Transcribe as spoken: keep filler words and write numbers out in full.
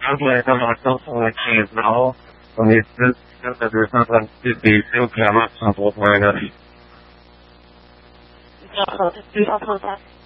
Calculate the local selections now. On this, the result of the still cannot support minus. Ja, det är